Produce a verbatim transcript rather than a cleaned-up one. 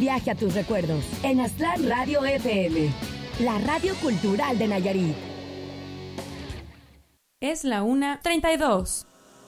viaje a tus recuerdos en Aztlán Radio F M, la radio cultural de Nayarit. Es la una treinta y dos.